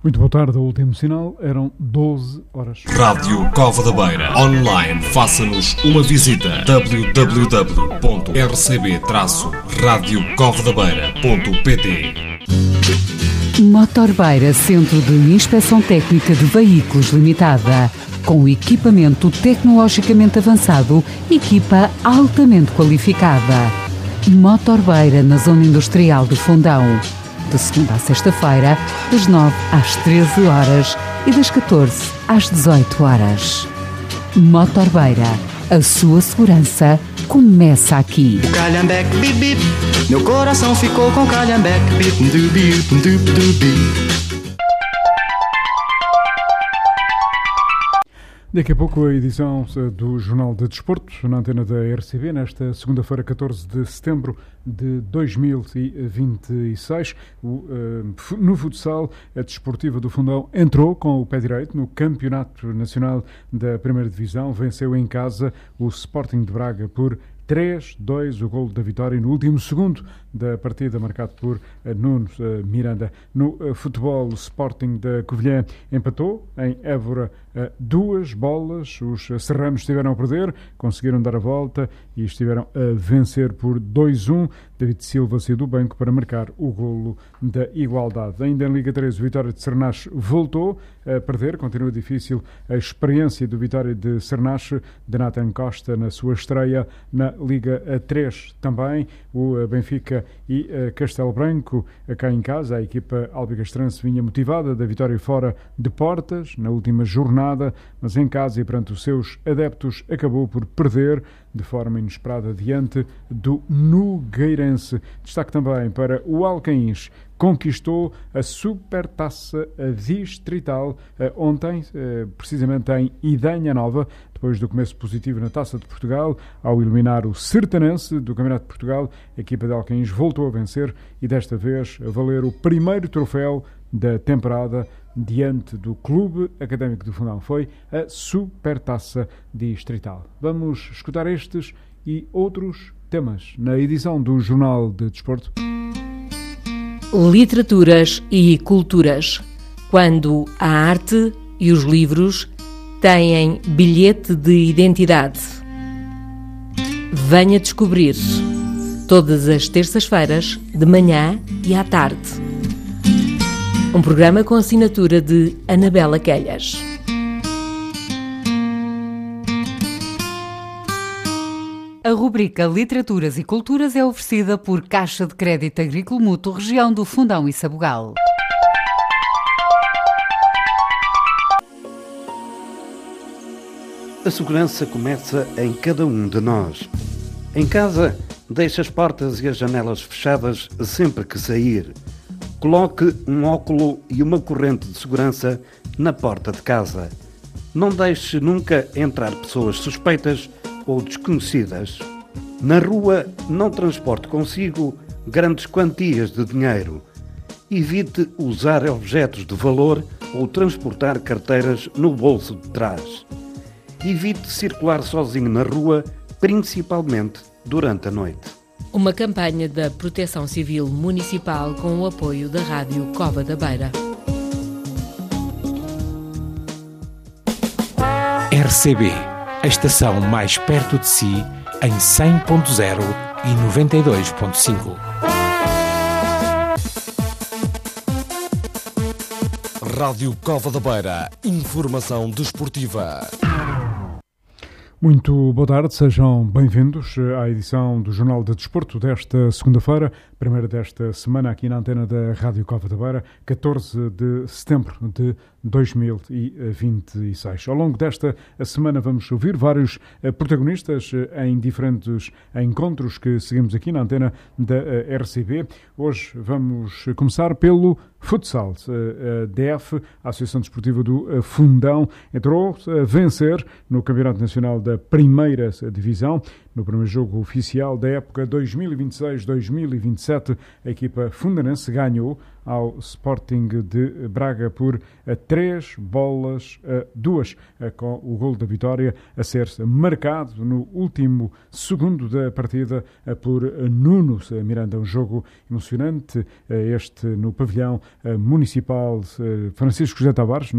Muito boa tarde, o último sinal, eram 12 horas. Rádio Cova da Beira, online, faça-nos uma visita, www.rcb-radiocovadabeira.pt. Motorbeira, Centro de Inspeção Técnica de Veículos Limitada, com equipamento tecnologicamente avançado, equipa altamente qualificada. Motorbeira, na Zona Industrial de Fundão, de segunda a sexta-feira, das 9 às 13 horas e das 14 às 18 horas. Motorbeira, a sua segurança começa aqui. Calhambeque, bip, bip. Meu coração ficou com calhambeque, bip, du, bip, du, bip. Daqui a pouco a edição do Jornal de Desporto, na antena da RCB, nesta segunda-feira, 14 de setembro de 2026. No futsal, a Desportiva do Fundão entrou com o pé direito no Campeonato Nacional da Primeira Divisão, venceu em casa o Sporting de Braga por 3-2, o golo da vitória no último segundo da partida, marcado por Nuno Miranda. No futebol, o Sporting da Covilhã empatou em Évora 2 bolas. Os serranos estiveram a perder, conseguiram dar a volta e estiveram a vencer por 2-1. David Silva saiu do banco para marcar o golo da igualdade. Ainda em Liga 3, o Vitória de Cernache voltou a perder. Continua difícil a experiência do Vitória de Cernache, de Nathan Costa, na sua estreia na Liga 3 também. O Benfica e Castelo Branco, cá em casa, a equipa albicastrense vinha motivada da vitória fora de portas na última jornada, mas em casa e perante os seus adeptos acabou por perder de forma inesperada diante do Nogueirense. Destaque também para o Alcaíns, conquistou a Supertaça Distrital ontem, precisamente em Idanha Nova, depois do começo positivo na Taça de Portugal. Ao eliminar o Sertanense do Campeonato de Portugal, a equipa de Alcaíns voltou a vencer e desta vez a valer o primeiro troféu da temporada diante do Clube Académico do Fundão. Foi a Supertaça Distrital. Vamos escutar estes e outros temas na edição do Jornal de Desporto. Literaturas e culturas. Quando a arte e os livros têm bilhete de identidade. Venha descobrir. Todas as terças-feiras, de manhã e à tarde. Um programa com assinatura de Anabela Quelhas. A rubrica Literaturas e Culturas é oferecida por Caixa de Crédito Agrícola Mútuo, região do Fundão e Sabugal. A segurança começa em cada um de nós. Em casa, deixe as portas e as janelas fechadas sempre que sair. Coloque um óculo e uma corrente de segurança na porta de casa. Não deixe nunca entrar pessoas suspeitas ou desconhecidas. Na rua, não transporte consigo grandes quantias de dinheiro. Evite usar objetos de valor ou transportar carteiras no bolso de trás. Evite circular sozinho na rua, principalmente durante a noite. Uma campanha da Proteção Civil Municipal com o apoio da Rádio Cova da Beira. RCB, a estação mais perto de si, em 100.0 e 92.5. Rádio Cova da Beira, informação desportiva. Muito boa tarde, sejam bem-vindos à edição do Jornal de Desporto desta segunda-feira, primeira desta semana aqui na antena da Rádio Cova da Beira, 14 de setembro de 2026. Ao longo desta semana vamos ouvir vários protagonistas em diferentes encontros que seguimos aqui na antena da RCB. Hoje vamos começar pelo futsal. A DF, a Associação Desportiva do Fundão, entrou a vencer no Campeonato Nacional da Primeira Divisão. No primeiro jogo oficial da época 2026-2027, a equipa fundanense ganhou ao Sporting de Braga por 3-2, com o golo da vitória a ser marcado no último segundo da partida por Nuno Miranda. Um jogo emocionante, este no pavilhão municipal Francisco José Tavares,